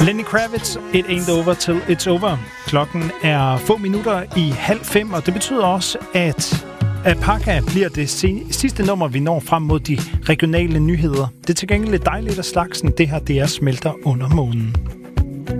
Lenny Kravitz, It Ain't Over Till It's Over. Klokken er få minutter i 4:30, og det betyder også, at Alpaca bliver det sidste nummer, vi når frem mod de regionale nyheder. Det er til gengæld lidt dejligt af slagsen. Det her, det er Smelter under månen.